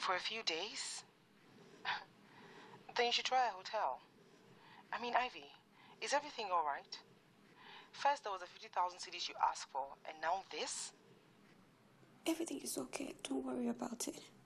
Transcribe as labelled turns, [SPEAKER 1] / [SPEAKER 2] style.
[SPEAKER 1] For a few days? Then you should try a hotel. I mean, Ivy, is everything all right? First there was the 50,000 cedis you asked for, and now this?
[SPEAKER 2] Everything is okay. Don't worry about it.